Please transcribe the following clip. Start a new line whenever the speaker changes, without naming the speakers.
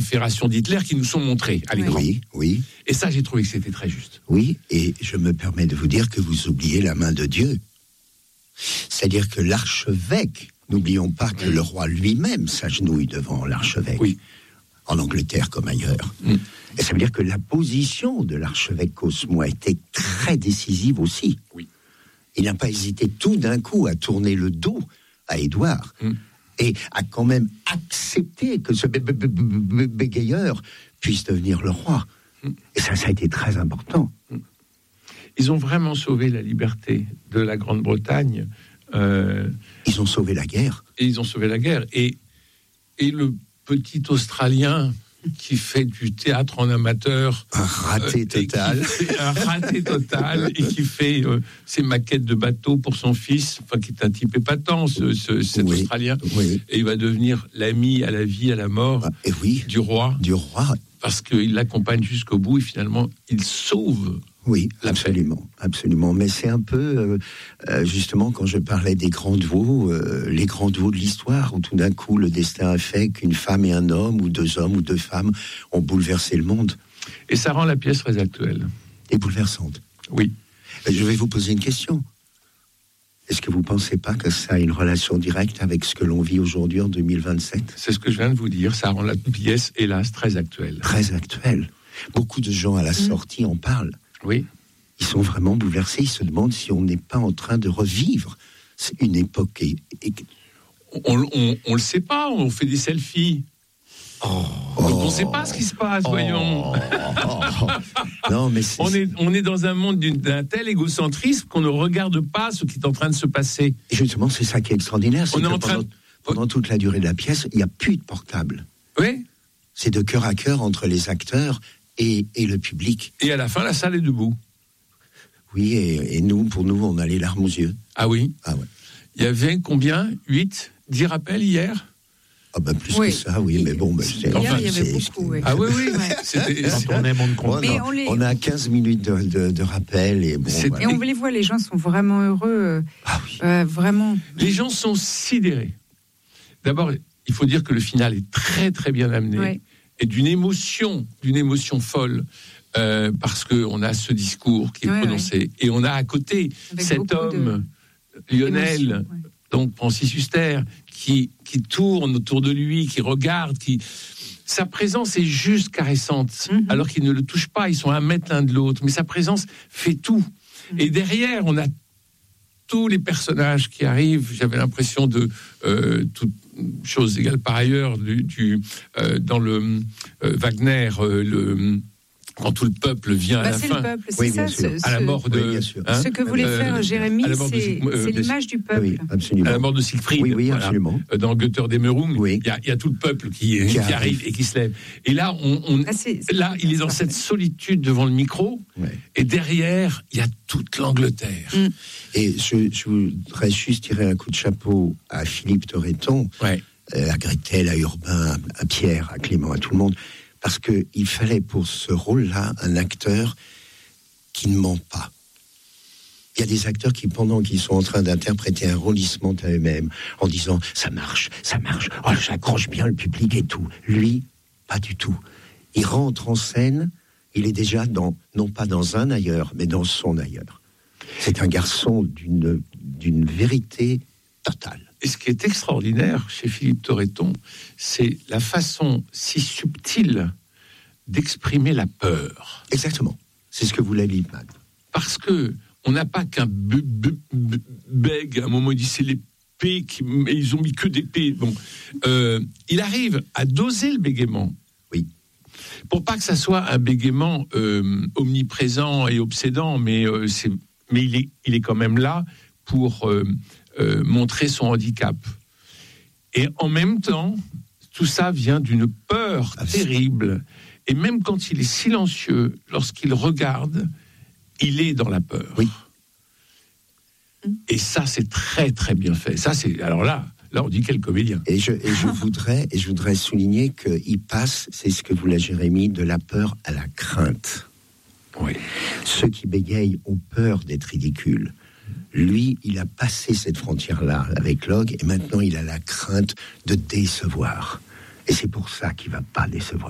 prolifération d'Hitler qui nous sont montrés à l'écran.
Oui.
Et ça, j'ai trouvé que c'était très juste.
Oui, et je me permets de vous dire que vous oubliez la main de Dieu. C'est-à-dire que l'archevêque, n'oublions pas que le roi lui-même s'agenouille devant l'archevêque, en Angleterre comme ailleurs. Et ça veut dire que la position de l'archevêque Cosmo a été très décisive aussi.
Oui.
Il n'a pas hésité tout d'un coup à tourner le dos à Édouard et a quand même accepté que ce bégayeur puisse devenir le roi. Et ça a été très important.
Ils ont vraiment sauvé la liberté de la Grande-Bretagne.
Ils ont sauvé la guerre.
Et ils ont sauvé la guerre. Et le petit Australien qui fait du théâtre en amateur.
Un raté total.
Et qui fait ses maquettes de bateaux pour son fils, qui est un type épatant, cet Australien. Oui. Et il va devenir l'ami à la vie, à la mort du roi. Parce qu'il l'accompagne jusqu'au bout et finalement, il sauve.
Oui, absolument. Mais c'est un peu, justement, quand je parlais des grands veaux, les grands veaux de l'histoire, où tout d'un coup, le destin a fait qu'une femme et un homme, ou deux hommes, ou deux femmes, ont bouleversé le monde.
Et ça rend la pièce très actuelle.
Et bouleversante.
Oui.
Je vais vous poser une question. Est-ce que vous ne pensez pas que ça a une relation directe avec ce que l'on vit aujourd'hui en 2027 ?
C'est ce que je viens de vous dire. Ça rend la pièce, hélas, très actuelle.
Très actuelle. Beaucoup de gens à la sortie en parlent.
Oui.
Ils sont vraiment bouleversés. Ils se demandent si on n'est pas en train de revivre une époque.
On le sait pas. On fait des selfies. Donc on ne sait pas ce qui se passe, voyons.
Non, mais
on est dans un monde d'un tel égocentrisme qu'on ne regarde pas ce qui est en train de se passer.
Et justement, c'est ça qui est extraordinaire. C'est pendant toute la durée de la pièce, il n'y a plus de portable.
Oui.
C'est de cœur à cœur entre les acteurs et le public.
Et à la fin, la salle est debout.
Oui, et pour nous, on a les larmes aux yeux.
Ah oui ?
Ah ouais.
Il y avait combien ? 8, 10 rappels hier ?
Ah ben plus que ça, oui, mais bon...
il y avait beaucoup, oui.
Ah oui.
On a 15 minutes de rappel et bon...
Et on les voit, les gens sont vraiment heureux. Vraiment.
Les gens sont sidérés. D'abord, il faut dire que le final est très très bien amené. Oui. Et d'une émotion folle, parce qu'on a ce discours qui est prononcé. Et on a à côté avec cet homme, Lionel, donc Francis Huster, qui tourne autour de lui, qui regarde, sa présence est juste caressante, alors qu'il ne le touche pas, ils sont à 1 mètre l'un de l'autre, mais sa présence fait tout. Et derrière, on a tous les personnages qui arrivent, j'avais l'impression de toutes choses égales par ailleurs, dans le Wagner, quand tout le peuple vient à la fin.
C'est le peuple, c'est ça.
À la mort de...
ce que voulait faire Jérémie, c'est l'image du peuple.
Oui, absolument.
À la mort de Siegfried.
Oui, absolument.
Dans Götterdämmerung, il y a tout le peuple qui arrive et qui se lève. Et là, là, il est dans cette solitude devant le micro, et derrière, il y a toute l'Angleterre.
Et je voudrais juste tirer un coup de chapeau à Philippe Torreton, à Gretel, à Urbain, à Pierre, à Clément, à tout le monde. Parce qu'il fallait pour ce rôle-là un acteur qui ne ment pas. Il y a des acteurs qui, pendant qu'ils sont en train d'interpréter un rôle, ils se mentent à eux-mêmes en disant « ça marche, oh, j'accroche bien le public et tout ». Lui, pas du tout. Il rentre en scène, il est déjà non pas dans un ailleurs, mais dans son ailleurs. C'est un garçon d'une vérité totale.
Et ce qui est extraordinaire chez Philippe Torreton, c'est la façon si subtile d'exprimer la peur.
Exactement. C'est ce que voulait Lippmann.
Parce que on n'a pas qu'un bègue. À un moment, il dit c'est l'épée, et ils ont mis que d'épée. Bon, il arrive à doser le bégaiement.
Oui.
Pour pas que ça soit un bégaiement omniprésent et obsédant, mais il est quand même là pour montrer son handicap. Et en même temps, tout ça vient d'une peur terrible. Et même quand il est silencieux, lorsqu'il regarde, il est dans la peur.
Oui.
Et ça, c'est très, très bien fait. Ça, c'est... Alors là, on dit quel comédien.
Et je voudrais souligner qu'il passe, c'est ce que voulait Jérémie, de la peur à la crainte.
Oui.
Ceux qui bégayent ont peur d'être ridicules. Lui, il a passé cette frontière-là avec Log, et maintenant il a la crainte de décevoir. Et c'est pour ça qu'il ne va pas décevoir.